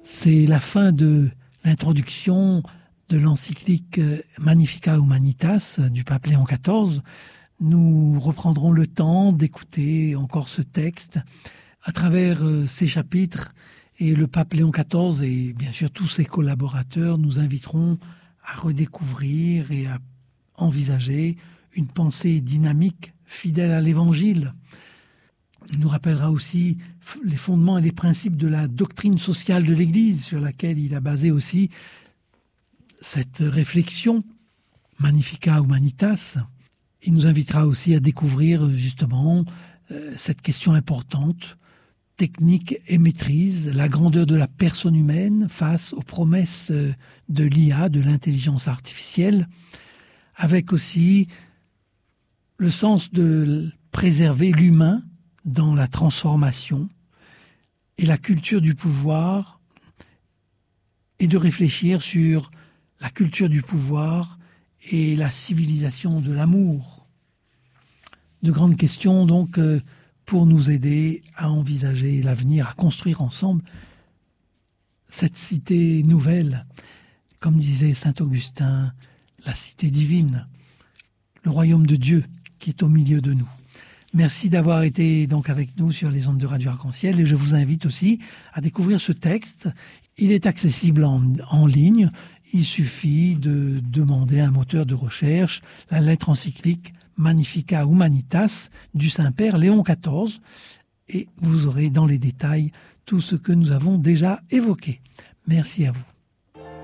C'est la fin de l'introduction de l'encyclique Magnificat Humanitas du pape Léon XIV. Nous reprendrons le temps d'écouter encore ce texte à travers ces chapitres, et le pape Léon XIV et bien sûr tous ses collaborateurs nous inviteront à redécouvrir et à envisager une pensée dynamique, fidèle à l'Évangile. Il nous rappellera aussi les fondements et les principes de la doctrine sociale de l'Église, sur laquelle il a basé aussi cette réflexion, Magnificat Humanitas. Il nous invitera aussi à découvrir justement cette question importante, technique et maîtrise, la grandeur de la personne humaine face aux promesses de l'IA, de l'intelligence artificielle, avec aussi le sens de préserver l'humain dans la transformation et la culture du pouvoir, et de réfléchir sur la culture du pouvoir et la civilisation de l'amour. De grandes questions donc pour nous aider à envisager l'avenir, à construire ensemble cette cité nouvelle, comme disait saint Augustin, la cité divine, le royaume de Dieu qui est au milieu de nous. Merci d'avoir été donc avec nous sur les ondes de Radio Arc-en-Ciel, et je vous invite aussi à découvrir ce texte. Il est accessible en ligne. Il suffit de demander à un moteur de recherche la lettre encyclique Magnificat Humanitas du Saint-Père Léon XIV, et vous aurez dans les détails tout ce que nous avons déjà évoqué. Merci à vous.